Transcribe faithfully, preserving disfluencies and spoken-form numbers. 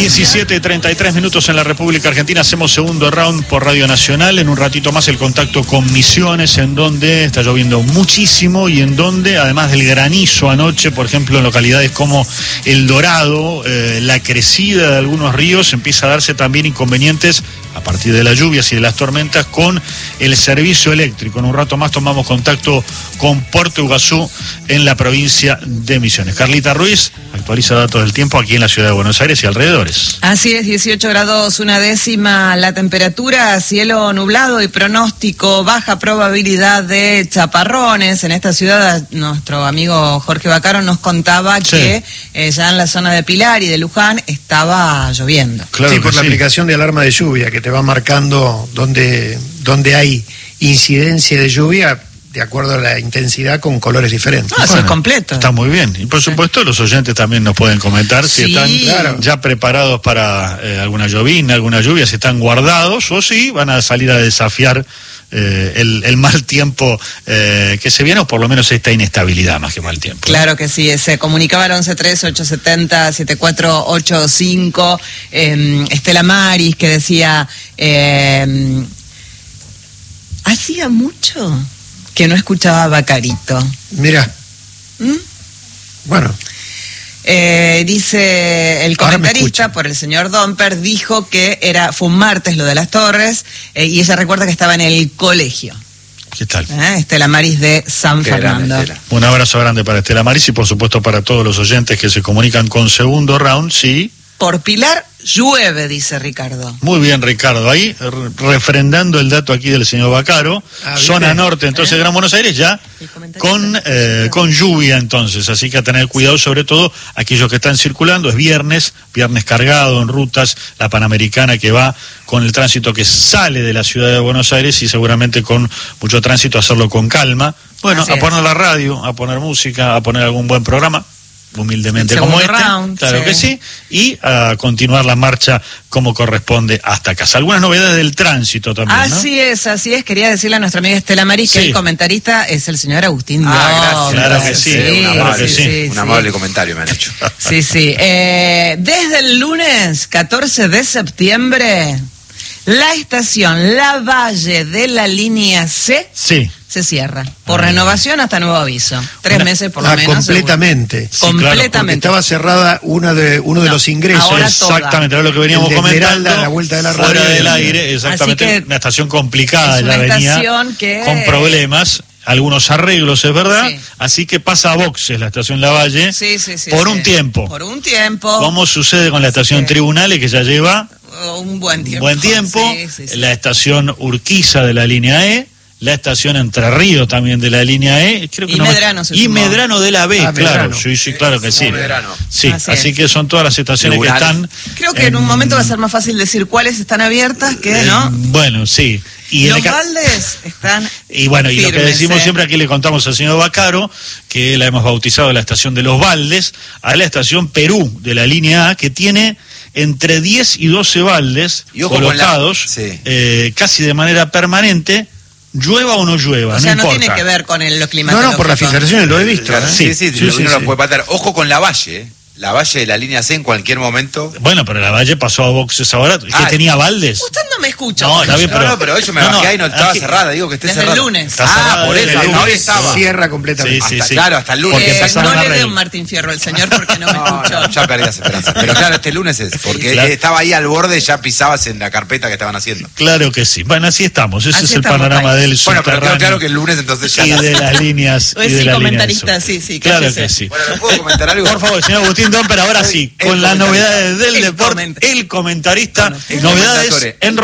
diecisiete y treinta y tres minutos en la República Argentina. Hacemos segundo round por Radio Nacional. En un ratito más el contacto con Misiones, en donde está lloviendo muchísimo y en donde, además del granizo anoche, por ejemplo, en localidades como El Dorado, eh, la crecida de algunos ríos, empieza a darse también inconvenientes a partir de las lluvias y de las tormentas con el servicio eléctrico. En un rato más tomamos contacto con Puerto Iguazú en la provincia de Misiones. Carlita Ruiz actualiza datos del tiempo aquí en la ciudad de Buenos Aires y alrededores. Así es, dieciocho grados una décima la temperatura, cielo nublado y pronóstico, baja probabilidad de chaparrones. En esta ciudad nuestro amigo Jorge Bacaro nos contaba sí. que eh, ya en la zona de Pilar y de Luján estaba lloviendo. Claro sí, por la sí. aplicación de alarma de lluvia que te va marcando donde, donde hay incidencia de lluvia de acuerdo a la intensidad con colores diferentes. Ah, bueno, eso es completo. Está muy bien. Y por supuesto los oyentes también nos pueden comentar si sí, están claro. ya preparados para eh, alguna llovina, alguna lluvia, si están guardados o si van a salir a desafiar eh, el, el mal tiempo eh, que se viene, o por lo menos esta inestabilidad más que mal tiempo. Claro que sí. Se comunicaba al once tres ocho siete cero siete cuatro ocho cinco. Eh, Estela Maris que decía, eh, hacía mucho que no escuchaba a Bacarito. Mira. ¿Mm? Bueno. Eh, dice el comentarista por el señor Domper, dijo que era fue un martes lo de las Torres, eh, y ella recuerda que estaba en el colegio. ¿Qué tal? ¿Eh? Estela Maris de San Qué Fernando. Grande, un abrazo grande para Estela Maris y por supuesto para todos los oyentes que se comunican con segundo round, sí. Por Pilar llueve, dice Ricardo. Muy bien, Ricardo. Ahí, refrendando el dato aquí del señor Bacaro, ah, zona bien. norte, entonces, ¿Eh? Gran Buenos Aires ya con, eh, con lluvia, entonces. Así que a tener cuidado, sobre todo aquellos que están circulando. Es viernes, viernes cargado en rutas, la Panamericana que va con el tránsito que sale de la ciudad de Buenos Aires y seguramente con mucho tránsito, hacerlo con calma. Bueno, Así a poner es. la radio, a poner música, a poner algún buen programa. Humildemente como este, round, claro sí. que sí, y a continuar la marcha como corresponde hasta casa. Algunas novedades del tránsito también, Así ¿no? es, así es. Quería decirle a nuestra amiga Estela Maris sí. que el comentarista es el señor Agustín Ah, gracias. Claro que sí, sí, un amable, sí, sí, un amable sí. comentario me han hecho. Sí, sí. Eh, desde el lunes catorce de septiembre, la estación La Valle de la línea C sí. se cierra. Por ah, renovación hasta nuevo aviso. Tres una, meses por lo ah, menos. Completamente. Sí, completamente. Claro, estaba cerrada una de, uno de no, los ingresos. Exactamente, era lo que veníamos comentando. A la vuelta de la radio. Fuera del aire, exactamente. Así que una estación complicada, una ya venía estación que... con problemas. Algunos arreglos, es verdad, sí. así que pasa a boxes la estación Lavalle sí, sí, sí, por sí. un tiempo. Por un tiempo. Como sucede con la estación sí. Tribunales, que ya lleva un buen tiempo. Buen tiempo. Sí, sí, sí. La estación Urquiza de la línea E, la estación Entre Ríos también de la línea E, creo que y no Medrano me... se y sumó. Medrano de la B, ah, claro, Medrano. sí, sí, claro que sí. Medrano. Sí, así, así que son todas las estaciones Tribunal. que están. Creo que en... en un momento va a ser más fácil decir cuáles están abiertas que, ¿no? Eh, bueno, sí. Y los ca... baldes están Y bueno, firmes, y lo que decimos ¿eh? siempre, aquí le contamos al señor Bacaro, que la hemos bautizado la estación de los baldes, a la estación Perú de la línea A, que tiene entre diez y doce baldes y colocados, la... sí. eh, casi de manera permanente, llueva o no llueva, o sea, no, no importa. tiene que ver con el, los climatológicos. No, no, por las filtraciones lo he visto. Claro, ¿eh? Sí, sí, sí, sí, sí, uno sí. lo puede patar. Ojo con la Valle, ¿eh? La Valle de la línea C en cualquier momento. Bueno, pero la Valle pasó a boxes ahora, es ah, que tenía baldes. Usted no me escucha. No, está bien, no, pero... no, pero yo me no, bajé no, ahí y no estaba aquí, cerrada, digo que esté desde cerrada. el lunes. Está ah, cerrada por eso, hasta hoy estaba. Cierra completamente. Sí, sí, hasta, sí. Claro, hasta el lunes. Porque Eh, no a le dé un Martín Fierro al señor porque no me no, escuchó. No, ya perdí las esperanzas. Pero claro, este lunes es, porque claro. estaba ahí al borde, ya pisabas en la carpeta que estaban haciendo. Claro que sí. Bueno, así estamos. Ese así es el estamos, panorama ahí. del Bueno, pero subterráneo. quedó claro que el lunes entonces ya... Y de las líneas... Pues y de sí, la comentarista, línea sí, sí. Claro cállese. que sí. Bueno, ¿me puedo comentar algo? Por favor, señor Agustín Domper, ahora sí, El con las comentarista. novedades del El deporte, comentarista. el comentarista, Bueno, novedades en